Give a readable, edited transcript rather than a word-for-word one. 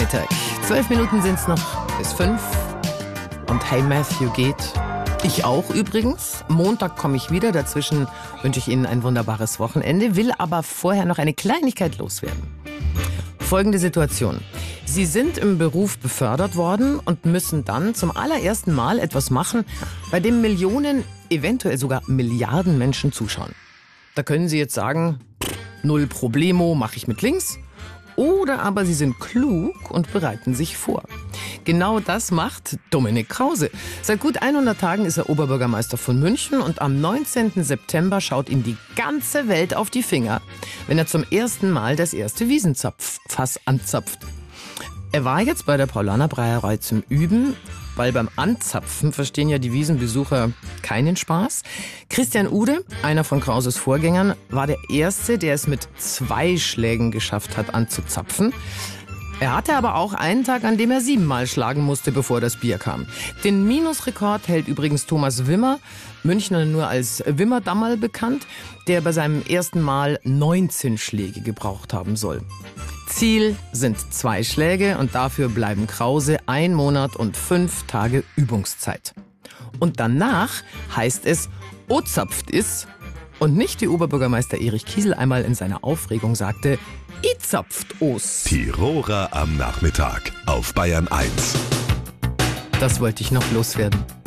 Nachmittag. 12 Minuten sind's noch bis 5. Und Hey Matthew geht. Ich auch übrigens. Montag komme ich wieder. Dazwischen wünsche ich Ihnen ein wunderbares Wochenende, will aber vorher noch eine Kleinigkeit loswerden. Folgende Situation. Sie sind im Beruf befördert worden und müssen dann zum allerersten Mal etwas machen, bei dem Millionen, eventuell sogar Milliarden Menschen zuschauen. Da können Sie jetzt sagen, null Problemo, mache ich mit links. Oder aber Sie sind klug und bereiten sich vor. Genau das macht Dominik Krause. Seit gut 100 Tagen ist er Oberbürgermeister von München und am 19. September schaut ihm die ganze Welt auf die Finger, wenn er zum ersten Mal das erste Wiesenzapffass anzapft. Er war jetzt bei der Paulaner-Brauerei zum Üben, weil beim Anzapfen verstehen ja die Wiesenbesucher keinen Spaß. Christian Ude, einer von Krauses Vorgängern, war der Erste, der es mit 2 Schlägen geschafft hat anzuzapfen. Er hatte aber auch einen Tag, an dem er 7-mal schlagen musste, bevor das Bier kam. Den Minusrekord hält übrigens Thomas Wimmer, Münchner nur als Wimmerdammerl bekannt, der bei seinem ersten Mal 19 Schläge gebraucht haben soll. Ziel sind 2 Schläge und dafür bleiben Krause 1 Monat und 5 Tage Übungszeit. Und danach heißt es, ozapft is und nicht wie Oberbürgermeister Erich Kiesel einmal in seiner Aufregung sagte, I zapft os. Tiroler am Nachmittag auf Bayern 1. Das wollte ich noch loswerden.